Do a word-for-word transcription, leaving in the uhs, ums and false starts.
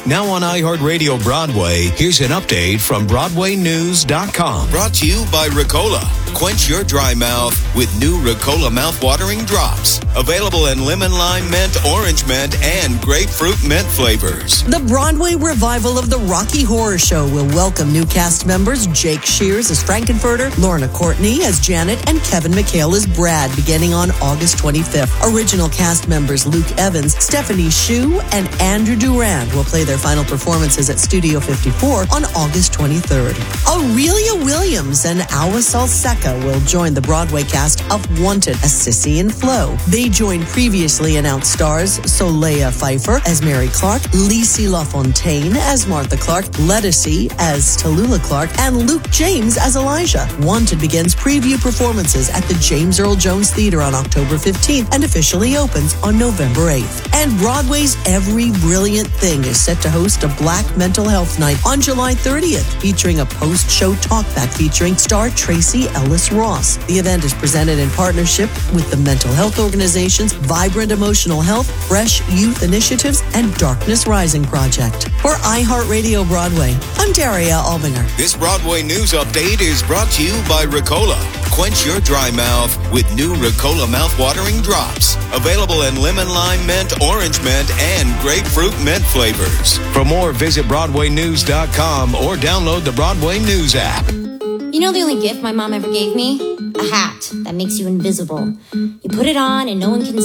Now on iHeartRadio Broadway, here's an update from Broadway News dot com. Brought to you by Ricola. Quench your dry mouth with new Ricola mouth-watering drops. Available in lemon, lime, mint, orange mint, and grapefruit mint flavors. The Broadway revival of the Rocky Horror Show will welcome new cast members Jake Shears as Frankenfurter, Lorna Courtney as Janet, and Kevin McHale as Brad, beginning on August twenty-fifth. Original cast members Luke Evans, Stephanie Hsu, and Andrew Durand will play their final performances at Studio fifty-four on August twenty-third. Aurelia Williams and Awa Salseka will join the Broadway cast of Wanted as Sissy and Flo. They join previously announced stars Solea Pfeiffer as Mary Clark, Lacey LaFontaine as Martha Clark, Lettucey as Tallulah Clark, and Luke James as Elijah. Wanted begins preview performances at the James Earl Jones Theater on October fifteenth and officially opens on November eighth. And Broadway's Every Brilliant Thing is set to host a Black Mental Health Night on July thirtieth, featuring a post-show talkback featuring star Tracy Ellis Ross. The event is presented in partnership with the mental health organizations Vibrant Emotional Health, Fresh Youth Initiatives, and Darkness Rising Project. For iHeartRadio Broadway, I'm Daria Albinger. This Broadway news update is brought to you by Ricola. Quench your dry mouth with new Ricola mouth-watering drops. Available in lemon, lime, mint, orange mint, and grapefruit mint flavors. For more, visit Broadway News dot com or download the Broadway News app. You know the only gift my mom ever gave me? A hat that makes you invisible. You put it on and no one can